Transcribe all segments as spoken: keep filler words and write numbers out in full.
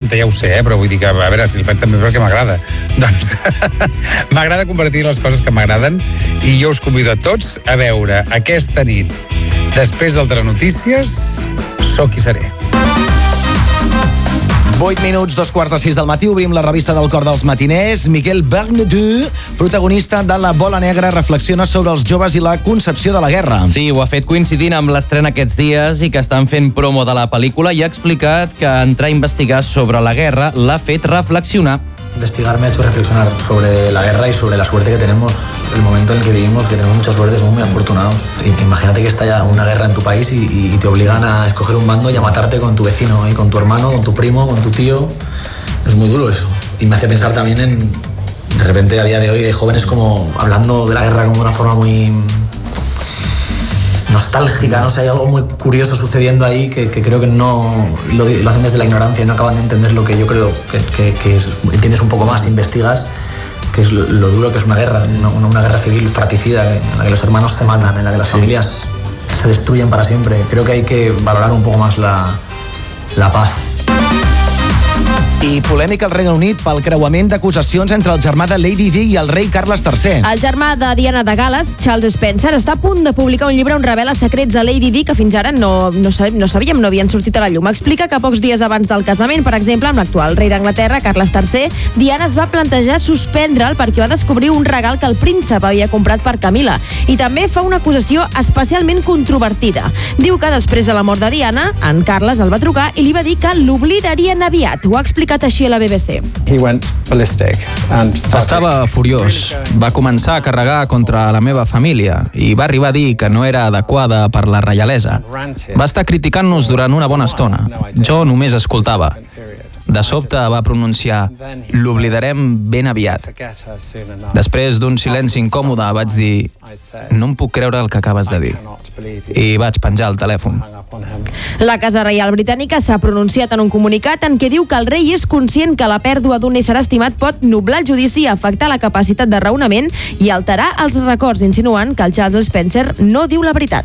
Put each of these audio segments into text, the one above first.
noranta ja ho sé, eh? Però vull dir que, a veure, si el pensen bé, però que m'agrada. Doncs m'agrada compartir les coses que m'agraden i jo us convido a tots a veure aquesta nit, després del Telenotícies, Soc qui seré. vuit minuts, dos quarts de sis del matí, obrim la revista del Cor dels Matiners. Miquel Bernadou, protagonista de La Bola Negra, reflexiona sobre els joves i la concepció de la guerra. Sí, ho ha fet coincidint amb l'estrena aquests dies i que estan fent promo de la pel·lícula i ha explicat que entrar a investigar sobre la guerra l'ha fet reflexionar. Investigar me ha hecho reflexionar sobre la guerra y sobre la suerte que tenemos, el momento en el que vivimos, que tenemos mucha suerte, somos muy afortunados. Imagínate que estalla una guerra en tu país y, y te obligan a escoger un bando y a matarte con tu vecino, y con tu hermano, con tu primo, con tu tío. Es muy duro eso. Y me hace pensar también en, de repente a día de hoy hay jóvenes como hablando de la guerra como de una forma muy nostálgica, no sé, hay algo muy curioso sucediendo ahí que, que creo que no lo, lo hacen desde la ignorancia y no acaban de entender lo que yo creo que, que, que es, entiendes un poco más, investigas, que es lo, lo duro que es una guerra, una, una guerra civil fratricida, en la que los hermanos se matan, en la que las familias se destruyen para siempre. Creo que hay que valorar un poco más la, la paz. I polèmica al Regne Unit pel creuament d'acusacions entre el germà de Lady Di i el rei Carles tercer. El germà de Diana de Gal·les, Charles Spencer, està a punt de publicar un llibre on revela secrets de Lady Di que fins ara no, no, sabíem, no sabíem, no havien sortit a la llum. Explica que pocs dies abans del casament, per exemple, amb l'actual rei d'Anglaterra, Carles tercer, Diana es va plantejar suspendre'l perquè va descobrir un regal que el príncep havia comprat per Camila. I també fa una acusació especialment controvertida. Diu que després de la mort de Diana, en Carles el va trucar i li va dir que l'oblidarien aviat. Ho ha explicat així a la B B C. Estava furiós. Va començar a carregar contra la meva família i va arribar a dir que no era adequada per la reialesa. Va estar criticant-nos durant una bona estona. Jo només escoltava. De sobte va pronunciar "l'oblidarem ben aviat". Després d'un silenci incòmode vaig dir "no em puc creure el que acabes de dir" i vaig penjar el telèfon. La Casa Reial Britànica s'ha pronunciat en un comunicat en què diu que el rei és conscient que la pèrdua d'un ésser estimat pot nublar el judici, afectar la capacitat de raonament i alterar els records, insinuant que el Charles Spencer no diu la veritat.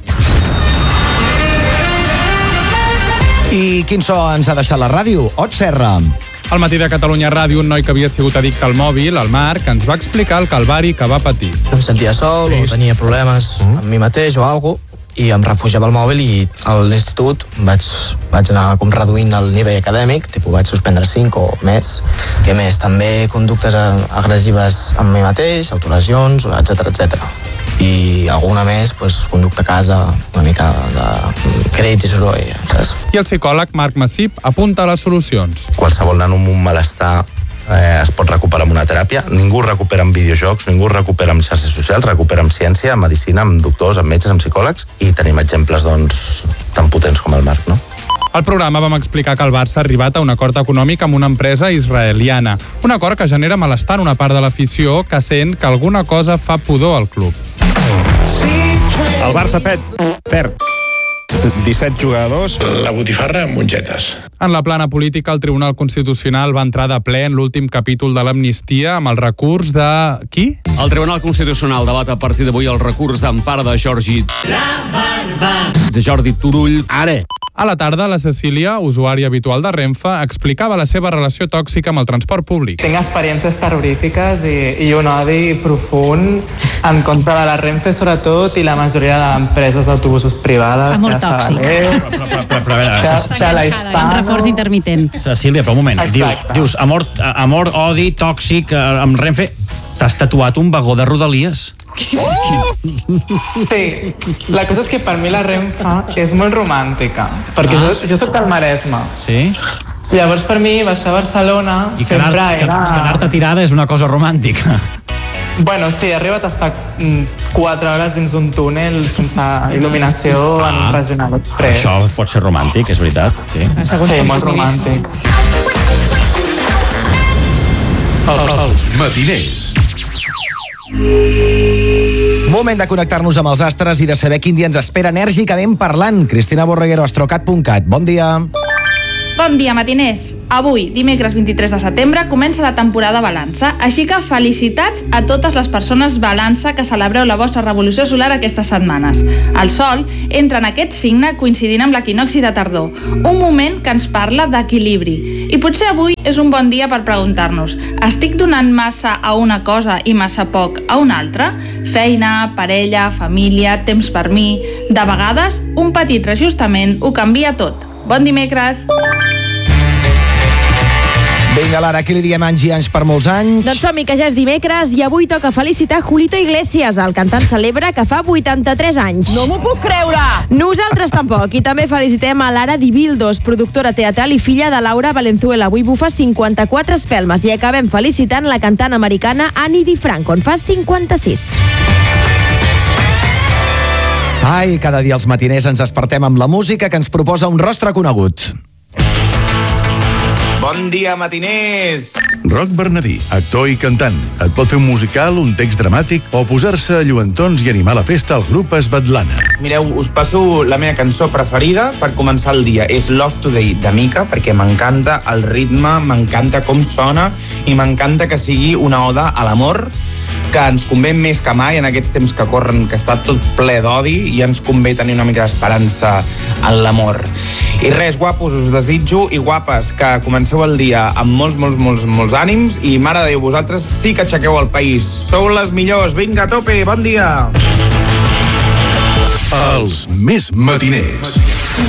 I quin so ens ha deixat la ràdio? Ot Serra. Al matí de Catalunya Ràdio, un noi que havia sigut addicte al mòbil, el Marc, ens va explicar el calvari que va patir. Em sentia sol o tenia problemes amb mi mateix o alguna cosa i em refugiava al mòbil i a l'institut vaig, vaig anar com reduint el nivell acadèmic, tipus vaig suspendre cinc o més. Que més, també conductes agressives amb mi mateix, autolesions, etcètera, etcètera. I alguna més, doncs, conducta a casa, una mica de crits i soroll, saps? I el psicòleg Marc Massip apunta a les solucions. Qualsevol nano amb un malestar eh, es pot recuperar amb una teràpia. Ningú recupera amb videojocs, ningú recupera amb xarxes socials, recupera amb ciència, amb medicina, amb doctors, amb metges, amb psicòlegs, i tenim exemples, doncs, tan potents com el Marc, no? Al programa vam explicar que el Barça ha arribat a un acord econòmic amb una empresa israeliana. Un acord que genera malestar en una part de l'afició que sent que alguna cosa fa pudor al club. El Barça pet, perd disset jugadors. La botifarra amb mongetes. En la plana política, el Tribunal Constitucional va entrar de ple en l'últim capítol de l'amnistia amb el recurs de... qui? El Tribunal Constitucional debat a partir d'avui el recurs d'empara de Jordi... La barba! De Jordi Turull. Ara! A la tarda, la Cecília, usuària habitual de Renfe, explicava la seva relació tòxica amb el transport públic. Tinc experiències terrorífiques i, i un odi profund en contra de la Renfe, sobretot, i la majoria d'empreses d'autobusos privades. Molt tòxic. Un reforç intermitent. Cecília, però un moment. Diu, dius, amor, amor, odi, tòxic, amb Renfe. T'has tatuat un vagó de Rodalies? Sí, la cosa és que per mi la Renfe és molt romàntica, perquè ah. jo, jo soc del Maresme. Sí? Llavors per mi baixar a Barcelona I sempre quedar, era... quedar-te tirada és una cosa romàntica. Bueno, sí, he arribat a estar quatre hores dins un túnel sense il·luminació ah. en un regional express. Això pot ser romàntic, és veritat. Sí, sí molt romàntic. Els matiners. Moment de connectar-nos amb els astres i de saber quin dia ens espera enèrgicament parlant. Cristina Borreguero, astrocat punt cat. Bon dia. Bon dia, matiners. Avui, dimecres vint-i-tres de setembre, comença la temporada balança, així que felicitats a totes les persones balança que celebreu la vostra revolució solar aquestes setmanes. El Sol entra en aquest signe coincidint amb l'equinocci de tardor, un moment que ens parla d'equilibri. I potser avui és un bon dia per preguntar-nos: estic donant massa a una cosa i massa poc a una altra? Feina, parella, família, temps per mi... De vegades, un petit reajustament ho canvia tot. Bon dimecres! Vinga, Lara, aquí li diem anys i anys per molts anys. Doncs som-hi, que ja és dimecres i avui toca felicitar Julito Iglesias, el cantant celebre que fa vuitanta-tres anys. No m'ho puc creure! Nosaltres tampoc. I també felicitem a Lara Dibildos, productora teatral i filla de Laura Valenzuela. Avui bufa cinquanta-quatre espelmes. I acabem felicitant la cantant americana Annie DiFranco, en fa cinquanta-sis. Ai, cada dia els matiners ens despertem amb la música que ens proposa un rostre conegut. Bon dia, matiners! Roc Bernadí, actor i cantant. Et pot fer un musical, un text dramàtic o posar-se a lluentons i animar la festa al grup Svetlana. Mireu, us passo la meva cançó preferida per començar el dia. És Love Today, de Mika, perquè m'encanta el ritme, m'encanta com sona i m'encanta que sigui una oda a l'amor, que ens convé més que mai en aquests temps que corren, que està tot ple d'odi, i ens convé tenir una mica d'esperança en l'amor. I res, guapos, us desitjo, i guapes, que comenceu el dia amb molts, molts, molts, molts ànims, i mare de Déu, vosaltres sí que aixequeu el país. Sou les millors, vinga, a tope, bon dia! Els més matiners.